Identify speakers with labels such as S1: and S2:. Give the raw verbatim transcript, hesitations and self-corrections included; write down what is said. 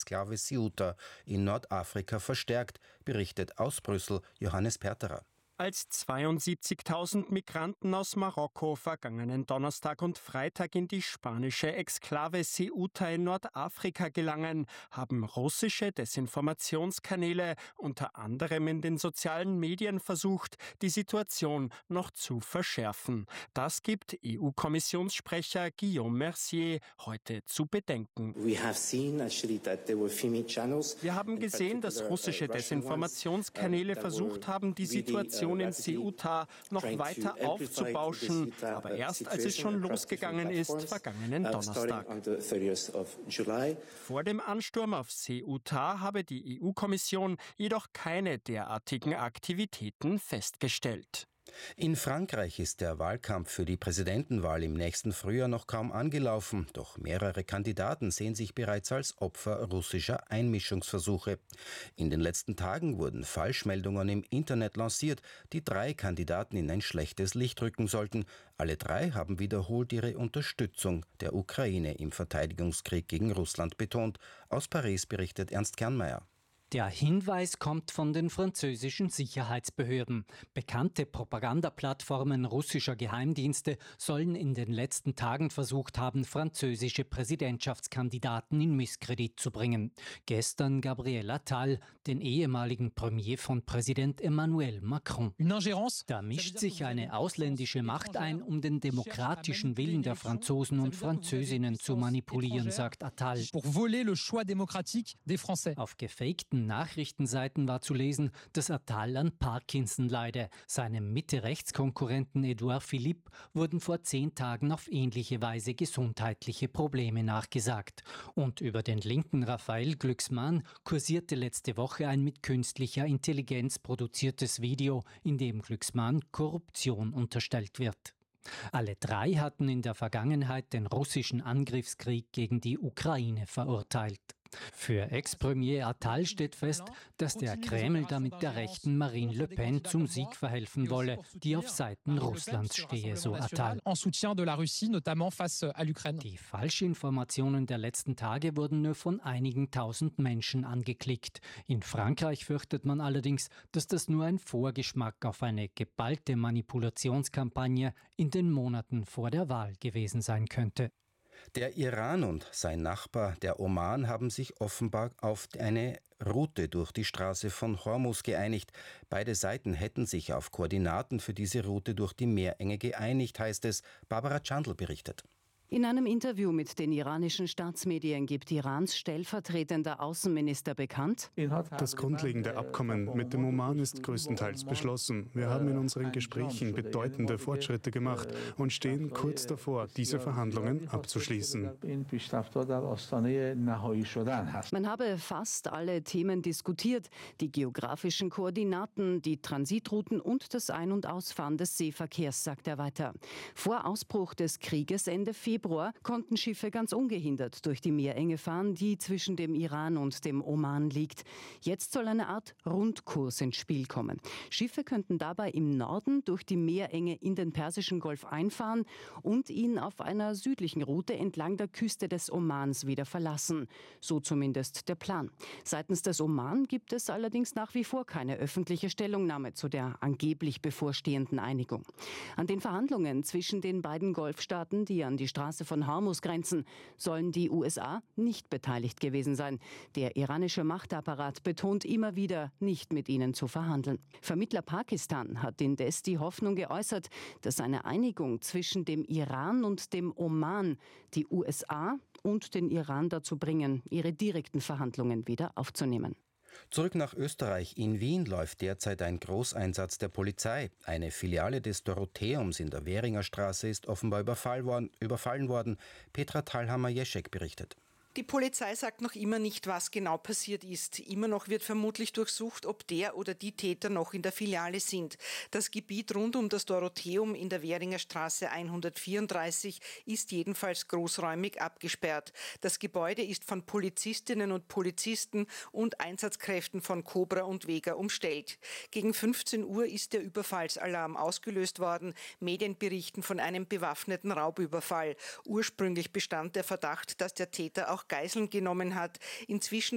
S1: Exklave Ceuta in Nordafrika verstärkt, berichtet aus Brüssel Johannes Perterer.
S2: Als zweiundsiebzigtausend Migranten aus Marokko vergangenen Donnerstag und Freitag in die spanische Exklave Ceuta in Nordafrika gelangen, haben russische Desinformationskanäle unter anderem in den sozialen Medien versucht, die Situation noch zu verschärfen. Das gibt E U-Kommissionssprecher Guillaume Mercier heute zu bedenken.
S3: Wir
S2: haben gesehen, dass russische Desinformationskanäle versucht haben, die Situation in Ceuta noch weiter aufzubauschen, aber erst als es schon losgegangen ist, vergangenen Donnerstag. Vor dem Ansturm auf Ceuta habe die E U-Kommission jedoch keine derartigen Aktivitäten festgestellt.
S1: In Frankreich ist der Wahlkampf für die Präsidentenwahl im nächsten Frühjahr noch kaum angelaufen, doch mehrere Kandidaten sehen sich bereits als Opfer russischer Einmischungsversuche. In den letzten Tagen wurden Falschmeldungen im Internet lanciert, die drei Kandidaten in ein schlechtes Licht rücken sollten. Alle drei haben wiederholt ihre Unterstützung der Ukraine im Verteidigungskrieg gegen Russland betont. Aus Paris berichtet Ernst Kernmeier.
S4: Der Hinweis kommt von den französischen Sicherheitsbehörden. Bekannte Propagandaplattformen russischer Geheimdienste sollen in den letzten Tagen versucht haben, französische Präsidentschaftskandidaten in Misskredit zu bringen. Gestern Gabriel Attal, den ehemaligen Premier von Präsident Emmanuel Macron. Da mischt sich eine ausländische Macht ein, um den demokratischen Willen der Franzosen und Französinnen zu manipulieren, sagt Attal. Auf gefakten Nachrichtenseiten war zu lesen, dass Attal an Parkinson leide. Seinem Mitte-Rechts-Konkurrenten Edouard Philippe wurden vor zehn Tagen auf ähnliche Weise gesundheitliche Probleme nachgesagt. Und über den linken Raphael Glucksmann kursierte letzte Woche ein mit künstlicher Intelligenz produziertes Video, in dem Glucksmann Korruption unterstellt wird. Alle drei hatten in der Vergangenheit den russischen Angriffskrieg gegen die Ukraine verurteilt. Für Ex-Premier Attal steht fest, dass der Kreml damit der rechten Marine Le Pen zum Sieg verhelfen wolle, die auf Seiten Russlands stehe, so Attal. Die Falschinformationen der letzten Tage wurden nur von einigen tausend Menschen angeklickt. In Frankreich fürchtet man allerdings, dass das nur ein Vorgeschmack auf eine geballte Manipulationskampagne in den Monaten vor der Wahl gewesen sein könnte.
S1: Der Iran und sein Nachbar, der Oman, haben sich offenbar auf eine Route durch die Straße von Hormuz geeinigt. Beide Seiten hätten sich auf Koordinaten für diese Route durch die Meerenge geeinigt, heißt es. Barbara Chandl berichtet.
S5: In einem Interview mit den iranischen Staatsmedien gibt Irans stellvertretender Außenminister bekannt:
S6: Das grundlegende Abkommen mit dem Oman ist größtenteils beschlossen. Wir haben in unseren Gesprächen bedeutende Fortschritte gemacht und stehen kurz davor, diese Verhandlungen abzuschließen.
S5: Man habe fast alle Themen diskutiert: die geografischen Koordinaten, die Transitrouten und das Ein- und Ausfahren des Seeverkehrs, sagt er weiter. Vor Ausbruch des Krieges Ende Februar konnten Schiffe ganz ungehindert durch die Meerenge fahren, die zwischen dem Iran und dem Oman liegt. Jetzt soll eine Art Rundkurs ins Spiel kommen. Schiffe könnten dabei im Norden durch die Meerenge in den Persischen Golf einfahren und ihn auf einer südlichen Route entlang der Küste des Omans wieder verlassen. So zumindest der Plan. Seitens des Oman gibt es allerdings nach wie vor keine öffentliche Stellungnahme zu der angeblich bevorstehenden Einigung. An den Verhandlungen zwischen den beiden Golfstaaten, die an die Straße von Hormuz grenzen, sollen die U S A nicht beteiligt gewesen sein. Der iranische Machtapparat betont immer wieder, nicht mit ihnen zu verhandeln. Vermittler Pakistan hat indes die Hoffnung geäußert, dass eine Einigung zwischen dem Iran und dem Oman die U S A und den Iran dazu bringen, ihre direkten Verhandlungen wieder aufzunehmen.
S1: Zurück nach Österreich. In Wien läuft derzeit ein Großeinsatz der Polizei. Eine Filiale des Dorotheums in der Währinger Straße ist offenbar überfallen worden. Überfallen worden. Petra Thalhammer-Jeschek berichtet.
S7: Die Polizei sagt noch immer nicht, was genau passiert ist. Immer noch wird vermutlich durchsucht, ob der oder die Täter noch in der Filiale sind. Das Gebiet rund um das Dorotheum in der Währinger Straße hundertvierunddreißig ist jedenfalls großräumig abgesperrt. Das Gebäude ist von Polizistinnen und Polizisten und Einsatzkräften von Cobra und Vega umstellt. Gegen fünfzehn Uhr ist der Überfallsalarm ausgelöst worden. Medien berichten von einem bewaffneten Raubüberfall. Ursprünglich bestand der Verdacht, dass der Täter auch Geiseln genommen hat. Inzwischen